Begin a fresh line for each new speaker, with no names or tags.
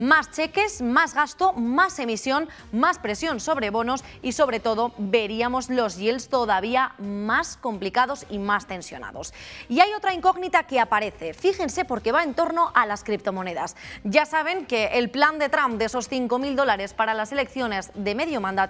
Más cheques, más gasto, más emisión, más presión sobre bonos y sobre todo veríamos los yields todavía más complicados y más tensionados. Y hay otra incógnita que aparece, fíjense porque va en torno a las criptomonedas. Ya saben que el plan de Trump de esos $5.000 para las elecciones de medio mandato